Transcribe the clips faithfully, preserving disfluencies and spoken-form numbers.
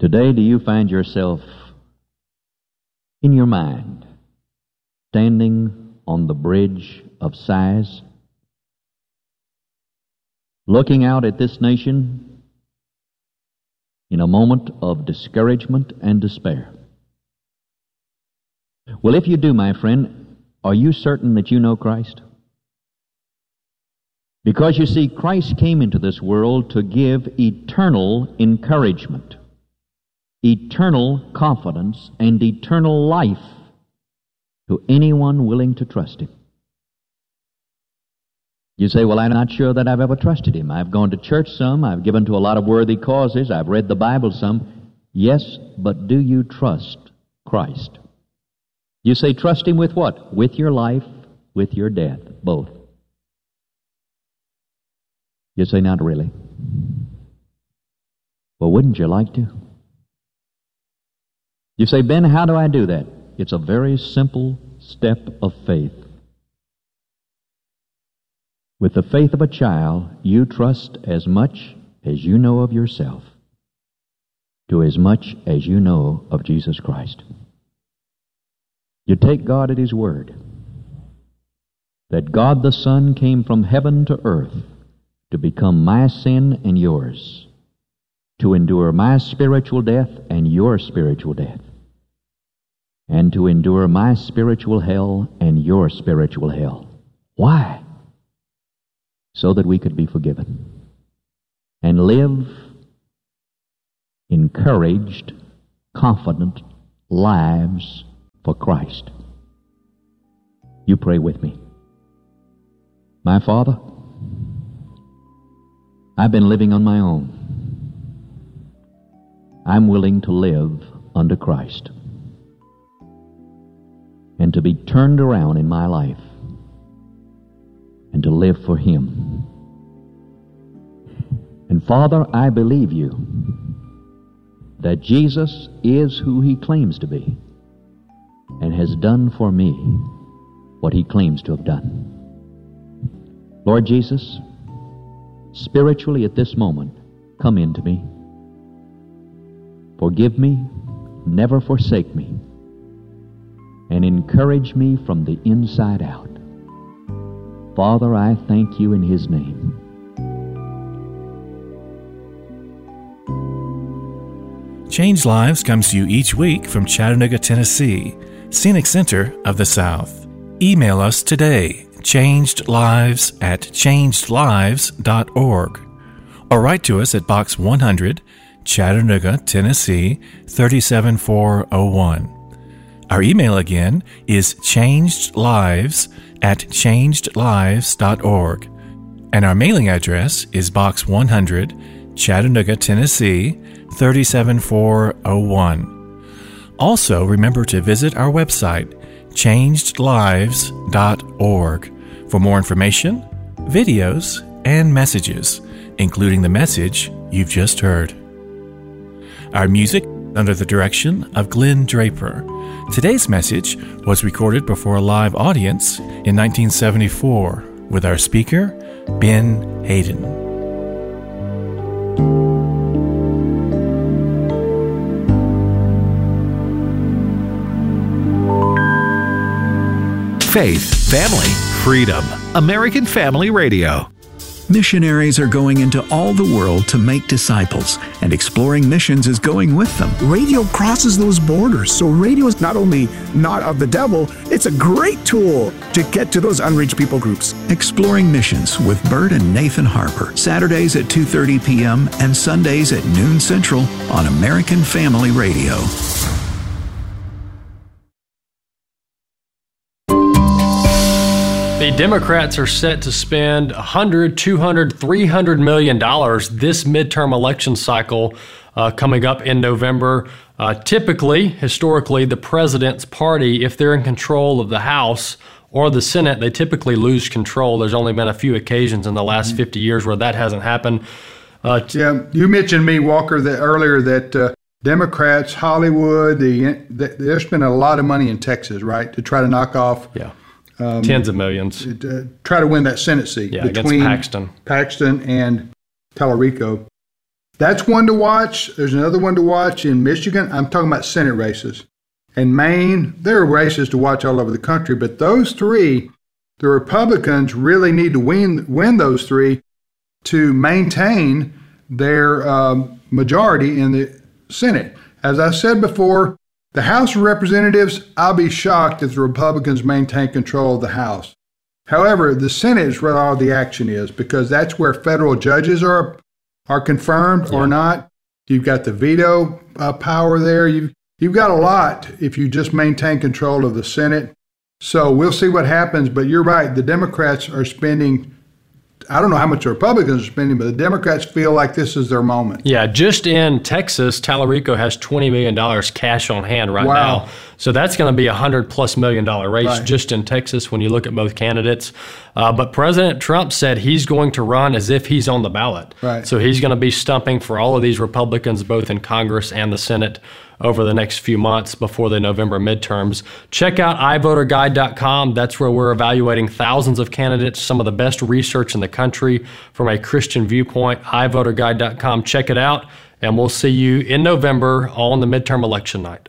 Today, do you find yourself in your mind standing on the bridge of sighs, looking out at this nation in a moment of discouragement and despair? Well, if you do, my friend, are you certain that you know Christ? Because you see, Christ came into this world to give eternal encouragement, eternal confidence, and eternal life to anyone willing to trust Him. You say, well, I'm not sure that I've ever trusted Him. I've gone to church some, I've given to a lot of worthy causes, I've read the Bible some. Yes, but do you trust Christ? You say, trust Him with what? With your life, with your death, both. You say, not really. Well, wouldn't you like to? You say, Ben, how do I do that? It's a very simple step of faith. With the faith of a child, you trust as much as you know of yourself to as much as you know of Jesus Christ. You take God at His word, that God the Son came from heaven to earth to become my sin and yours, to endure my spiritual death and your spiritual death, and to endure my spiritual hell and your spiritual hell. Why? So that we could be forgiven and live encouraged, confident lives for Christ. You pray with me. My Father, I've been living on my own. I'm willing to live under Christ and to be turned around in my life and to live for Him. And Father, I believe You that Jesus is who He claims to be and has done for me what He claims to have done. Lord Jesus, spiritually at this moment, come into me. Forgive me, never forsake me, and encourage me from the inside out. Father, I thank You in His name. Changed Lives comes to you each week from Chattanooga, Tennessee, Scenic Center of the South. Email us today, changedlives at changedlives dot org, or write to us at Box one hundred, Chattanooga, Tennessee, three seven four oh one. Our email again is changedlives at changedlives dot org, and our mailing address is Box one hundred, Chattanooga, Tennessee, three seven four oh one. Also, remember to visit our website, changed lives dot org, for more information, videos, and messages, including the message you've just heard. Our music under the direction of Glenn Draper. Today's message was recorded before a live audience in nineteen seventy-four with our speaker, Ben Hayden. Faith, family, freedom. American Family Radio. Missionaries are going into all the world to make disciples, and Exploring Missions is going with them. Radio crosses those borders, so radio is not only not of the devil, it's a great tool to get to those unreached people groups. Exploring Missions with Bert and Nathan Harper, Saturdays at two thirty p.m. and Sundays at noon Central on American Family Radio. The Democrats are set to spend one hundred, two hundred, three hundred million dollars this midterm election cycle uh, coming up in November. Uh, typically, historically, the president's party, if they're in control of the House or the Senate, they typically lose control. There's only been a few occasions in the last fifty years where that hasn't happened. Uh, t- yeah, you mentioned me, Walker, that earlier that uh, Democrats, Hollywood, the, the, they're spending a lot of money in Texas, right, to try to knock off. Yeah. Um, Tens of millions. Uh, try to win that Senate seat yeah, between against Paxton. Paxton and Tallarico. that's one to watch. There's another one to watch in Michigan. I'm talking about Senate races. In Maine, there are races to watch all over the country, but those three, the Republicans really need to win win those three to maintain their um, majority in the Senate. As I said before, the House of Representatives, I'll be shocked if the Republicans maintain control of the House. However, the Senate is where all the action is, because that's where federal judges are are confirmed yeah. or not. You've got the veto uh, power there. You've, you've got a lot if you just maintain control of the Senate. So we'll see what happens, but you're right. The Democrats are spending, I don't know how much the Republicans are spending, but the Democrats feel like this is their moment. Yeah, just in Texas, Tallarico has twenty million dollars cash on hand right wow. now. So that's going to be a one hundred plus million dollar race right. just in Texas when you look at both candidates. Uh, but President Trump said he's going to run as if he's on the ballot. Right. So he's going to be stumping for all of these Republicans, both in Congress and the Senate, over the next few months before the November midterms. Check out i voter guide dot com. That's where we're evaluating thousands of candidates, some of the best research in the country from a Christian viewpoint. i voter guide dot com. Check it out, and we'll see you in November on the midterm election night.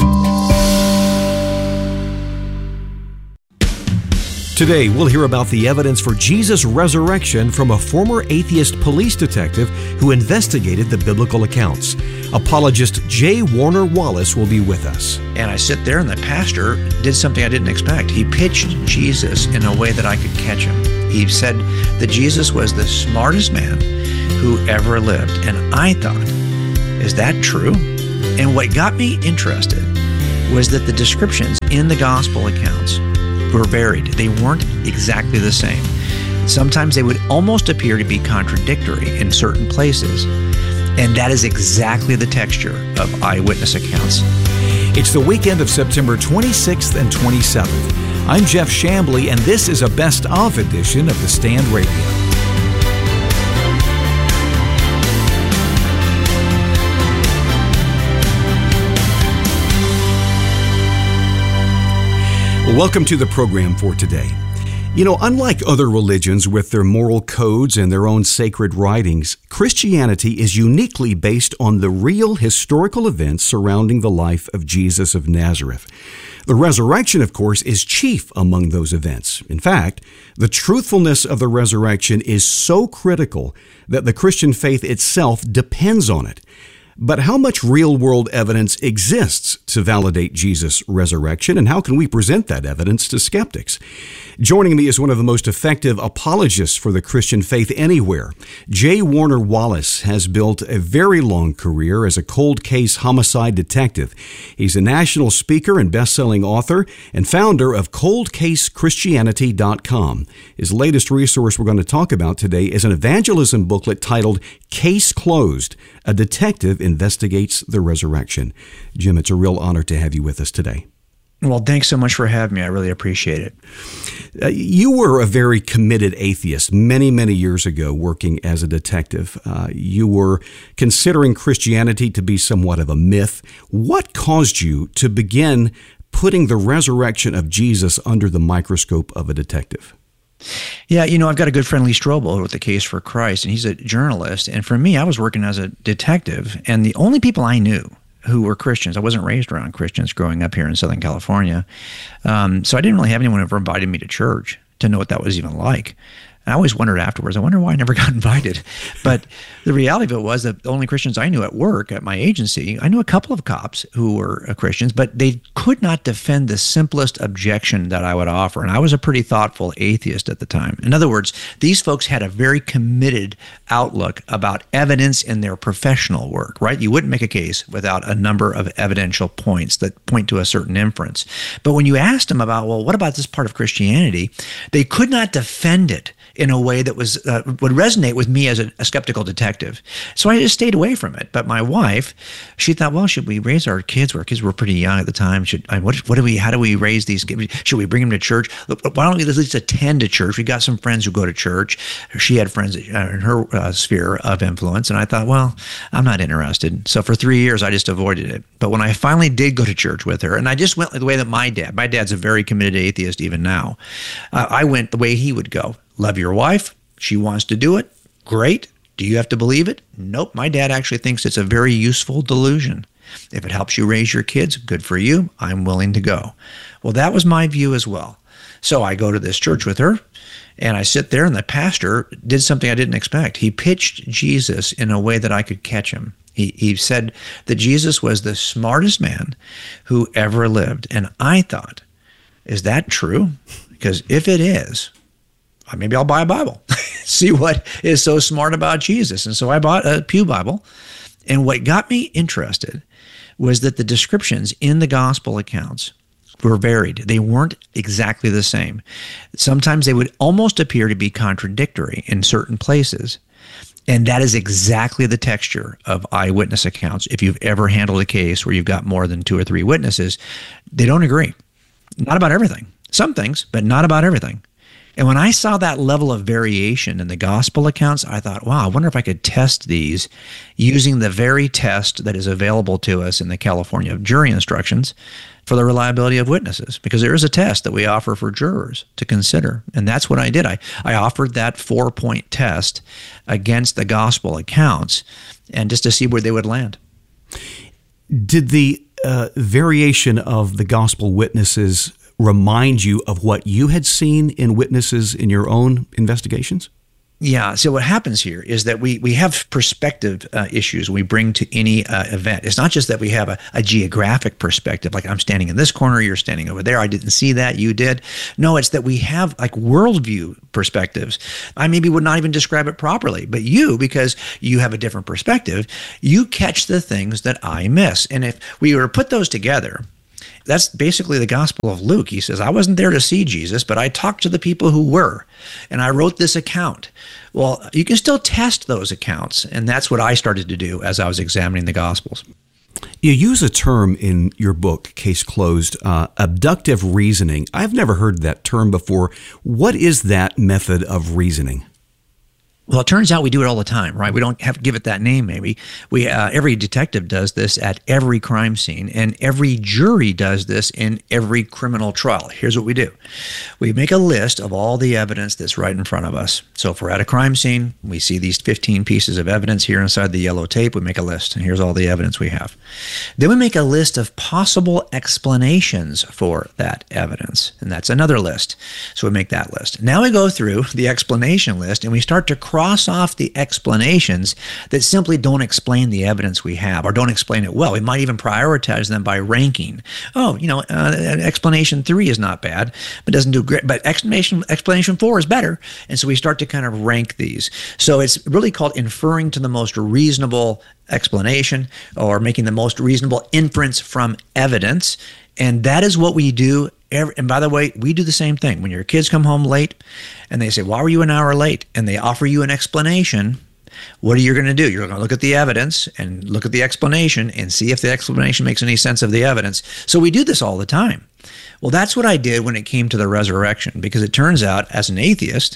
Today, we'll hear about the evidence for Jesus' resurrection from a former atheist police detective who investigated the biblical accounts. Apologist J. Warner Wallace will be with us. And I sit there, and the pastor did something I didn't expect. He pitched Jesus in a way that I could catch him. He said that Jesus was the smartest man who ever lived. And I thought, is that true? And what got me interested was that the descriptions in the gospel accounts were varied. They weren't exactly the same. Sometimes they would almost appear to be contradictory in certain places. And that is exactly the texture of eyewitness accounts. It's the weekend of September twenty-sixth and twenty-seventh. I'm Jeff Chambly, and this is a best-of edition of The Stand Radio. Welcome to the program for today. You know, unlike other religions with their moral codes and their own sacred writings, Christianity is uniquely based on the real historical events surrounding the life of Jesus of Nazareth. The resurrection, of course, is chief among those events. In fact, the truthfulness of the resurrection is so critical that the Christian faith itself depends on it. But how much real-world evidence exists to validate Jesus' resurrection, and how can we present that evidence to skeptics? Joining me is one of the most effective apologists for the Christian faith anywhere. J. Warner Wallace has built a very long career as a cold case homicide detective. He's a national speaker and best-selling author and founder of cold case christianity dot com. His latest resource we're going to talk about today is an evangelism booklet titled Case Closed: A Detective Investigates the Resurrection. Jim, it's a real honor to have you with us today. Well, thanks so much for having me. I really appreciate it. Uh, you were a very committed atheist many, many years ago working as a detective. Uh, you were considering Christianity to be somewhat of a myth. What caused you to begin putting the resurrection of Jesus under the microscope of a detective? Yeah, you know, I've got a good friend, Lee Strobel, who wrote The Case for Christ, and he's a journalist. And for me, I was working as a detective, and the only people I knew who were Christians, I wasn't raised around Christians growing up here in Southern California, um, so I didn't really have anyone who ever invited me to church to know what that was even like. And I always wondered afterwards, I wonder why I never got invited. But the reality of it was that the only Christians I knew at work, at my agency, I knew a couple of cops who were Christians, but they could not defend the simplest objection that I would offer. And I was a pretty thoughtful atheist at the time. In other words, these folks had a very committed outlook about evidence in their professional work, right? You wouldn't make a case without a number of evidential points that point to a certain inference. But when you asked them about, well, what about this part of Christianity? They could not defend it in a way that was uh, would resonate with me as a, a skeptical detective. So I just stayed away from it. But my wife, she thought, well, should we raise our kids? Our kids were pretty young at the time. Should I, what, what do we? How do we raise these kids? Should we bring them to church? Look, why don't we at least attend a church? We got some friends who go to church. She had friends in her uh, sphere of influence, and I thought, well, I'm not interested. So for three years, I just avoided it. But when I finally did go to church with her, and I just went the way that my dad. My dad's a very committed atheist even now. Uh, I went the way he would go. Love your wife. She wants to do it. Great. Do you have to believe it? Nope. My dad actually thinks it's a very useful delusion. If it helps you raise your kids, good for you. I'm willing to go. Well, that was my view as well. So I go to this church with her, and I sit there, and the pastor did something I didn't expect. He pitched Jesus in a way that I could catch him. He, he said that Jesus was the smartest man who ever lived. And I thought, is that true? Because if it is, maybe I'll buy a Bible, see what is so smart about Jesus. And so I bought a Pew Bible. And what got me interested was that the descriptions in the gospel accounts were varied. They weren't exactly the same. Sometimes they would almost appear to be contradictory in certain places. And that is exactly the texture of eyewitness accounts. If you've ever handled a case where you've got more than two or three witnesses, they don't agree. Not about everything. Some things, but not about everything. And when I saw that level of variation in the gospel accounts, I thought, wow, I wonder if I could test these using the very test that is available to us in the California jury instructions for the reliability of witnesses, because there is a test that we offer for jurors to consider. And that's what I did. I, I offered that four-point test against the gospel accounts, and just to see where they would land. Did the uh, variation of the gospel witnesses remind you of what you had seen in witnesses in your own investigations? Yeah. So what happens here is that we we have perspective uh, issues we bring to any uh, event. It's not just that we have a, a geographic perspective, like I'm standing in this corner, you're standing over there. I didn't see that, you did. No, it's that we have like worldview perspectives. I maybe would not even describe it properly, but you, because you have a different perspective, you catch the things that I miss. And if we were to put those together, that's basically the Gospel of Luke. He says, I wasn't there to see Jesus, but I talked to the people who were, and I wrote this account. Well, you can still test those accounts, and that's what I started to do as I was examining the Gospels. You use a term in your book, Case Closed, uh, abductive reasoning. I've never heard that term before. What is that method of reasoning? Well, it turns out we do it all the time, right? We don't have to give it that name, maybe. We uh, every detective does this at every crime scene, and every jury does this in every criminal trial. Here's what we do. We make a list of all the evidence that's right in front of us. So if we're at a crime scene, we see these fifteen pieces of evidence here inside the yellow tape. We make a list, and here's all the evidence we have. Then we make a list of possible explanations for that evidence, and that's another list. So we make that list. Now we go through the explanation list, and we start to cross off the explanations that simply don't explain the evidence we have or don't explain it well. We might even prioritize them by ranking. Oh, you know, uh, explanation three is not bad, but doesn't do great. But explanation explanation four is better. And so we start to kind of rank these. So it's really called inferring to the most reasonable explanation or making the most reasonable inference from evidence. And that is what we do. Every, and by the way, we do the same thing. When your kids come home late and they say, why were you an hour late? And they offer you an explanation, what are you going to do? You're going to look at the evidence and look at the explanation and see if the explanation makes any sense of the evidence. So we do this all the time. Well, that's what I did when it came to the resurrection, because it turns out as an atheist,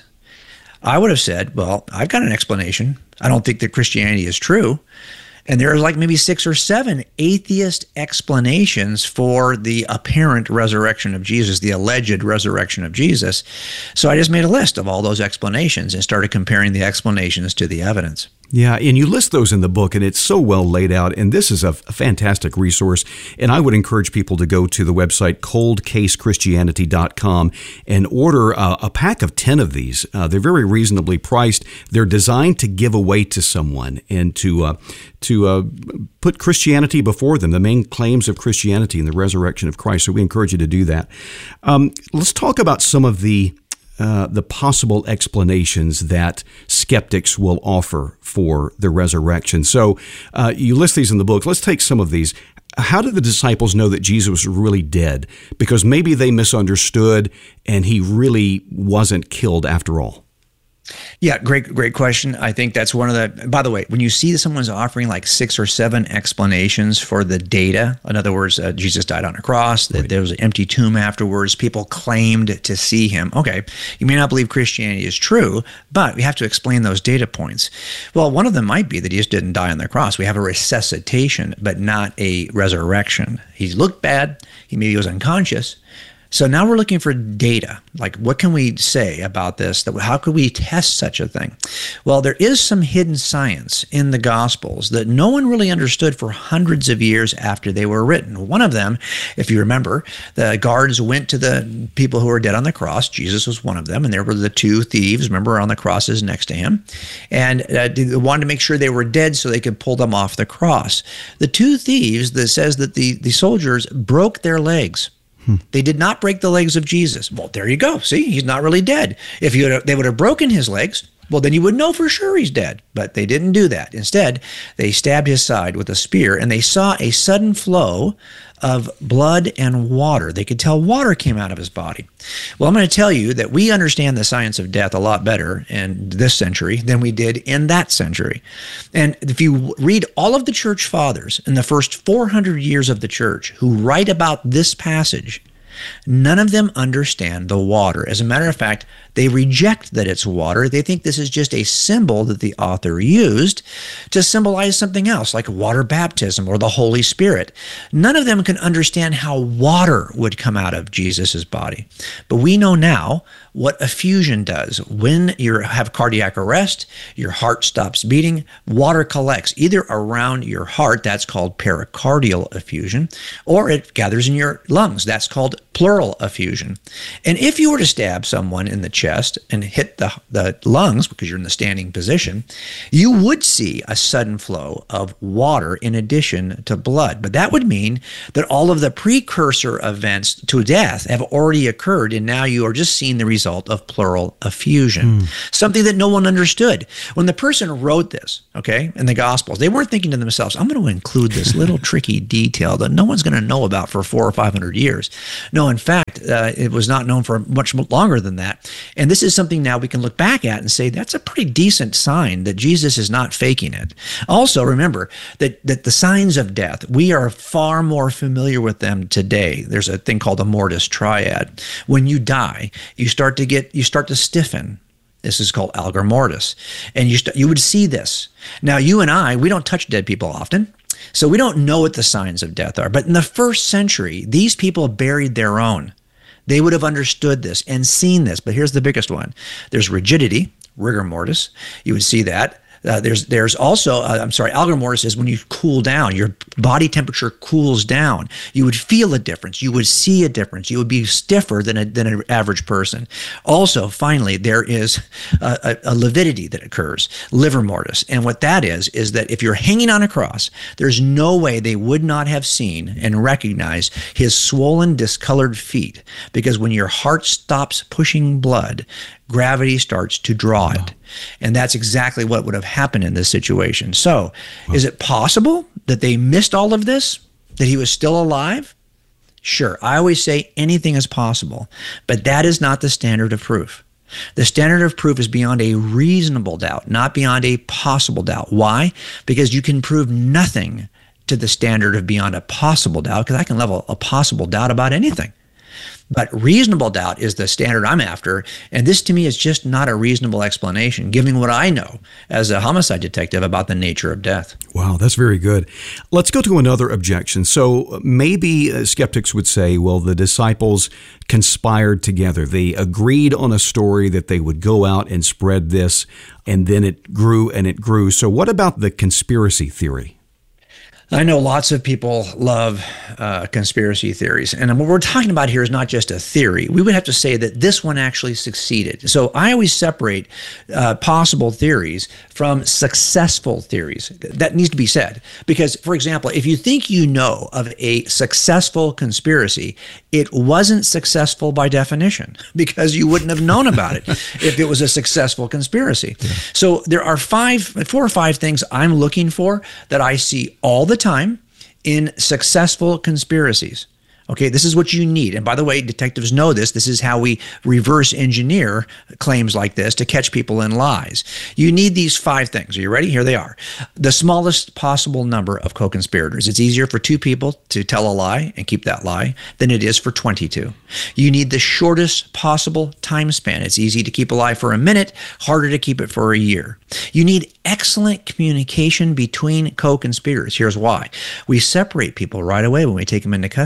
I would have said, well, I've got an explanation. I don't think that Christianity is true. And there are like maybe six or seven atheist explanations for the apparent resurrection of Jesus, the alleged resurrection of Jesus. So I just made a list of all those explanations and started comparing the explanations to the evidence. Yeah, and you list those in the book, and it's so well laid out, and this is a, a fantastic resource, and I would encourage people to go to the website cold case christianity dot com and order a, a pack of ten of these. Uh, they're very reasonably priced. They're designed to give away to someone and to uh, to uh, put Christianity before them, the main claims of Christianity and the resurrection of Christ, so we encourage you to do that. Um, let's talk about some of the Uh, the possible explanations that skeptics will offer for the resurrection. So uh, you list these in the book. Let's take some of these. How did the disciples know that Jesus was really dead? Because maybe they misunderstood and he really wasn't killed after all. Yeah, great, great question. I think that's one of the, by the way, when you see that someone's offering like six or seven explanations for the data, in other words, uh, Jesus died on a cross, that right. there was an empty tomb afterwards, people claimed to see him. Okay, you may not believe Christianity is true, but we have to explain those data points. Well, one of them might be that he just didn't die on the cross. We have a resuscitation, but not a resurrection. He looked bad. He maybe was unconscious. So now we're looking for data. Like, what can we say about this? That how could we test such a thing? Well, there is some hidden science in the Gospels that no one really understood for hundreds of years after they were written. One of them, if you remember, the guards went to the people who were dead on the cross. Jesus was one of them, and there were the two thieves, remember, on the crosses next to him. And uh, they wanted to make sure they were dead so they could pull them off the cross. The two thieves, that says that the, the soldiers broke their legs. Hmm. They did not break the legs of Jesus. Well, there you go. See, he's not really dead. If you had, they would have broken his legs, well, then you would know for sure he's dead. But they didn't do that. Instead, they stabbed his side with a spear, and they saw a sudden flow of blood and water. They could tell water came out of his body. Well, I'm going to tell you that we understand the science of death a lot better in this century than we did in that century. And if you read all of the church fathers in the first four hundred years of the church who write about this passage, none of them understand the water. As a matter of fact, they reject that it's water. They think this is just a symbol that the author used to symbolize something else, like water baptism or the Holy Spirit. None of them can understand how water would come out of Jesus' body. But we know now what effusion does. When you have cardiac arrest, your heart stops beating, water collects either around your heart, that's called pericardial effusion, or it gathers in your lungs, that's called pleural effusion. And if you were to stab someone in the chest and hit the, the lungs, because you're in the standing position, you would see a sudden flow of water in addition to blood. But that would mean that all of the precursor events to death have already occurred, and now you are just seeing the result of pleural effusion, mm. something that no one understood. When the person wrote this, okay, in the Gospels, they weren't thinking to themselves, I'm going to include this little tricky detail that no one's going to know about for four or five hundred years. No, in fact, uh, it was not known for much longer than that. And this is something now we can look back at and say, that's a pretty decent sign that Jesus is not faking it. Also, remember that, that the signs of death, we are far more familiar with them today. There's a thing called the mortis triad. When you die, you start to get, you start to stiffen. This is called algor mortis. And you, st- you would see this. Now, you and I, we don't touch dead people often. So we don't know what the signs of death are. But in the first century, these people buried their own. They would have understood this and seen this. But here's the biggest one. There's rigidity, rigor mortis. You would see that. Uh, there's there's also, uh, I'm sorry, algor mortis is when you cool down. Your body temperature cools down. You would feel a difference. You would see a difference. You would be stiffer than a, than an average person. Also, finally, there is a, a, a lividity that occurs, livor mortis. And what that is, is that if you're hanging on a cross, there's no way they would not have seen and recognized his swollen, discolored feet. Because when your heart stops pushing blood, gravity starts to draw it. And that's exactly what would have happened in this situation. So, wow. Is it possible that they missed all of this? That he was still alive? Sure. I always say anything is possible, but that is not the standard of proof. The standard of proof is beyond a reasonable doubt, not beyond a possible doubt. Why? Because you can prove nothing to the standard of beyond a possible doubt, because I can level a possible doubt about anything. But reasonable doubt is the standard I'm after, and this to me is just not a reasonable explanation, given what I know as a homicide detective about the nature of death. Wow, that's very good. Let's go to another objection. So maybe uh, skeptics would say, well, the disciples conspired together. They agreed on a story that they would go out and spread this, and then it grew and it grew. So what about the conspiracy theory? I know lots of people love uh, conspiracy theories. And what we're talking about here is not just a theory. We would have to say that this one actually succeeded. So I always separate uh, possible theories from successful theories. That needs to be said. Because, for example, if you think you know of a successful conspiracy, it wasn't successful by definition, because you wouldn't have known about it if it was a successful conspiracy. Yeah. So there are five, four or five things I'm looking for that I see all the time in successful conspiracies. Okay, this is what you need. And by the way, detectives know this. This is how we reverse engineer claims like this to catch people in lies. You need these five things. Are you ready? Here they are. The smallest possible number of co-conspirators. It's easier for two people to tell a lie and keep that lie than it is for twenty-two. You need the shortest possible time span. It's easy to keep a lie for a minute, harder to keep it for a year. You need excellent communication between co-conspirators. Here's why. We separate people right away when we take them into custody. Why?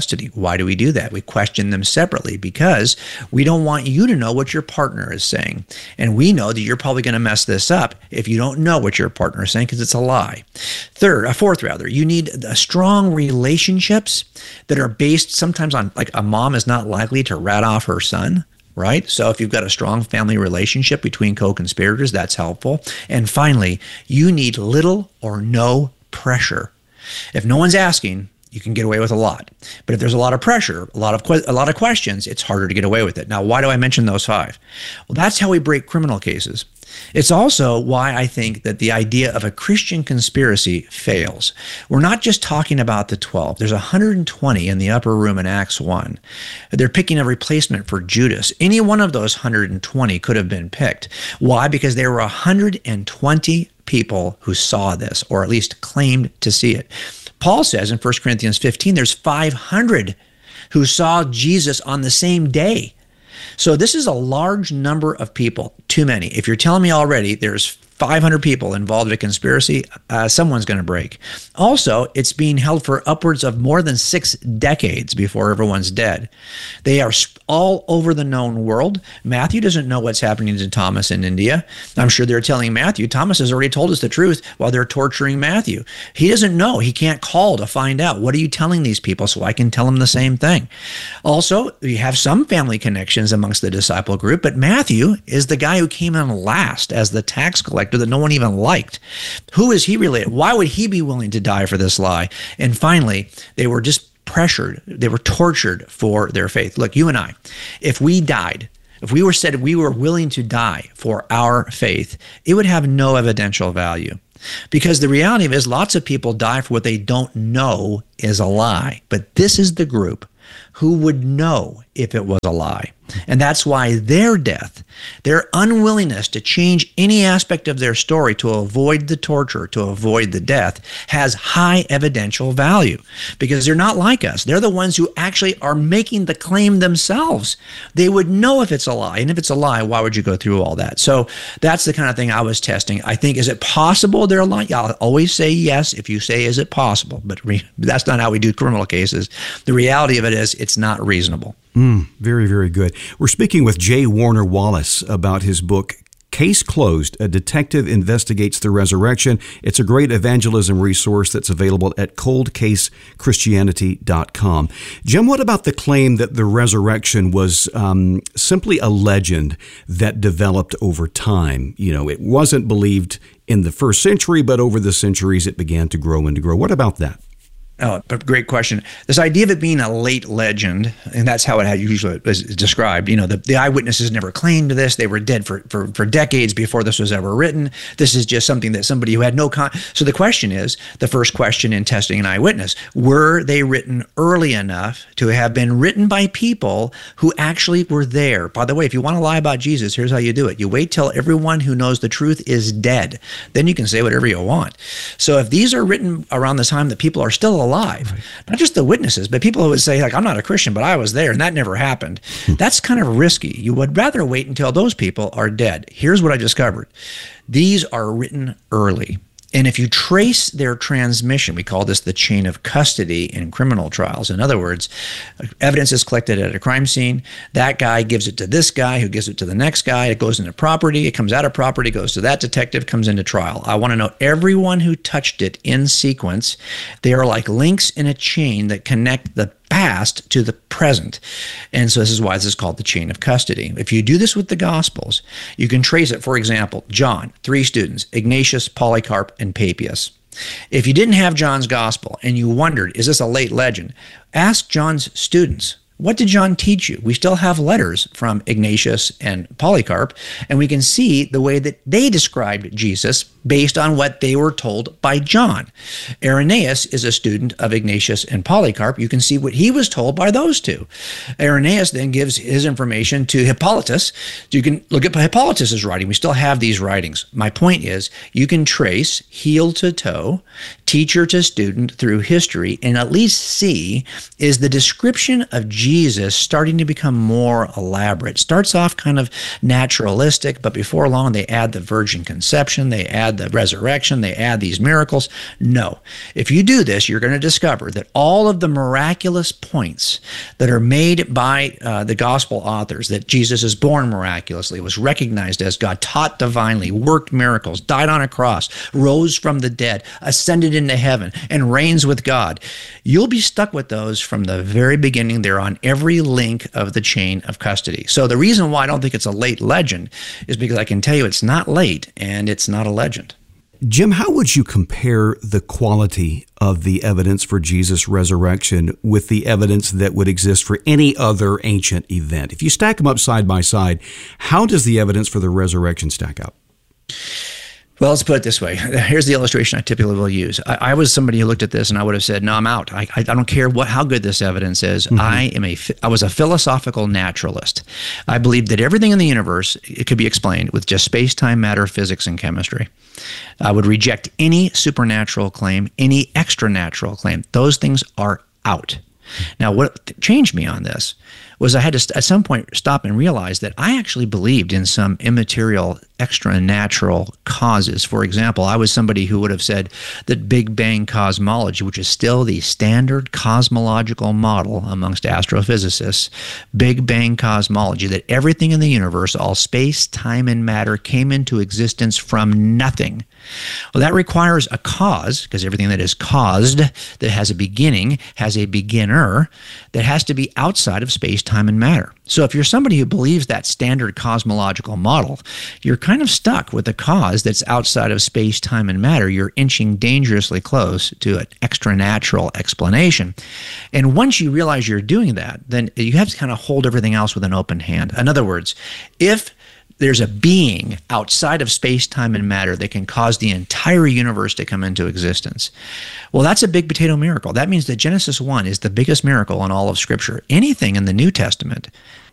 Why do we do that? We question them separately because we don't want you to know what your partner is saying. And we know that you're probably going to mess this up if you don't know what your partner is saying because it's a lie. Third, a fourth rather, you need a strong relationships that are based sometimes on, like a mom is not likely to rat off her son. Right? So if you've got a strong family relationship between co-conspirators, that's helpful. And finally, you need little or no pressure. If no one's asking, you can get away with a lot. But if there's a lot of pressure, a lot of que- a lot of questions, it's harder to get away with it. Now, why do I mention those five? Well, that's how we break criminal cases. It's also why I think that the idea of a Christian conspiracy fails. We're not just talking about the twelve. There's one hundred twenty in the upper room in Acts one. They're picking a replacement for Judas. Any one of those one hundred twenty could have been picked. Why? Because there were one hundred twenty people who saw this, or at least claimed to see it. Paul says in First Corinthians fifteen, there's five hundred who saw Jesus on the same day. So this is a large number of people, too many. If you're telling me already there's five hundred people involved in a conspiracy, uh, someone's going to break. Also, it's being held for upwards of more than six decades before everyone's dead. They are all over the known world. Matthew doesn't know what's happening to Thomas in India. I'm sure they're telling Matthew. Thomas has already told us the truth while they're torturing Matthew. He doesn't know. He can't call to find out. What are you telling these people so I can tell them the same thing? Also, we have some family connections amongst the disciple group, but Matthew is the guy who came in last as the tax collector that no one even liked. Who is he related? Why would he be willing to die for this lie? And finally, they were just pressured. They were tortured for their faith. Look, you and I, if we died, if we were said we were willing to die for our faith, it would have no evidential value. Because the reality of it is lots of people die for what they don't know is a lie. But this is the group who would know if it was a lie. And that's why their death, their unwillingness to change any aspect of their story to avoid the torture, to avoid the death, has high evidential value because they're not like us. They're the ones who actually are making the claim themselves. They would know if it's a lie. And if it's a lie, why would you go through all that? So that's the kind of thing I was testing. I think, is it possible they're lying? I'll always say yes if you say, is it possible? But re- that's not how we do criminal cases. The reality of it is it's not reasonable. Mm, very, very good. We're speaking with J. Warner Wallace about his book, Case Closed, A Detective Investigates the Resurrection. It's a great evangelism resource that's available at cold case christianity dot com. Jim, what about the claim that the resurrection was um, simply a legend that developed over time? You know, it wasn't believed in the first century, but over the centuries it began to grow and to grow. What about that? Oh, great question. This idea of it being a late legend, and that's how it had usually is described. You know, the, the eyewitnesses never claimed this. They were dead for, for, for decades before this was ever written. This is just something that somebody who had no con. So the question is, the first question in testing an eyewitness, were they written early enough to have been written by people who actually were there? By the way, if you want to lie about Jesus, here's how you do it. You wait till everyone who knows the truth is dead. Then you can say whatever you want. So if these are written around the time that people are still alive, alive, right. Not just the witnesses, but people who would say, like, I'm not a Christian, but I was there and that never happened. Hmm. That's kind of risky. You would rather wait until those people are dead. Here's what I discovered. These are written early. And if you trace their transmission, we call this the chain of custody in criminal trials. In other words, evidence is collected at a crime scene. That guy gives it to this guy, who gives it to the next guy. It goes into property. It comes out of property, goes to that detective, comes into trial. I want to know everyone who touched it in sequence. They are like links in a chain that connect the past to the present. And so this is why this is called the chain of custody. If you do this with the Gospels, you can trace it. For example, John, three students, Ignatius, Polycarp, and Papias. If you didn't have John's Gospel and you wondered, is this a late legend? Ask John's students. What did John teach you? We still have letters from Ignatius and Polycarp, and we can see the way that they described Jesus based on what they were told by John. Irenaeus is a student of Ignatius and Polycarp. You can see what he was told by those two. Irenaeus then gives his information to Hippolytus. You can look at Hippolytus's writing. We still have these writings. My point is, you can trace heel to toe teacher to student through history and at least see is the description of Jesus starting to become more elaborate. Starts off kind of naturalistic, but before long they add the virgin conception, they add the resurrection, they add these miracles. No. If you do this, you're going to discover that all of the miraculous points that are made by uh, the gospel authors, that Jesus is born miraculously, was recognized as God, taught divinely, worked miracles, died on a cross, rose from the dead, ascended into heaven, and reigns with God. You'll be stuck with those from the very beginning. They're on every link of the chain of custody. So the reason why I don't think it's a late legend is because I can tell you it's not late and it's not a legend. Jim, how would you compare the quality of the evidence for Jesus' resurrection with the evidence that would exist for any other ancient event? If you stack them up side by side, how does the evidence for the resurrection stack up? Well, let's put it this way. Here's the illustration I typically will use. I, I was somebody who looked at this and I would have said, no, I'm out. I, I don't care what how good this evidence is. Mm-hmm. I am a I was a philosophical naturalist. I believed that everything in the universe, it could be explained with just space-time, matter, physics, and chemistry. I would reject any supernatural claim, any extra-natural claim. Those things are out. Now, what changed me on this was I had to, at some point, stop and realize that I actually believed in some immaterial, extra-natural causes. For example, I was somebody who would have said that Big Bang cosmology, which is still the standard cosmological model amongst astrophysicists, Big Bang cosmology, that everything in the universe, all space, time, and matter, came into existence from nothing. Well, that requires a cause, because everything that is caused, that has a beginning, has a beginner, that has to be outside of space, time, and matter. So if you're somebody who believes that standard cosmological model, you're kind of stuck with a cause that's outside of space, time, and matter. You're inching dangerously close to an extra-natural explanation. And once you realize you're doing that, then you have to kind of hold everything else with an open hand. In other words, if there's a being outside of space, time, and matter that can cause the entire universe to come into existence, well, that's a big potato miracle. That means that Genesis one is the biggest miracle in all of Scripture. Anything in the New Testament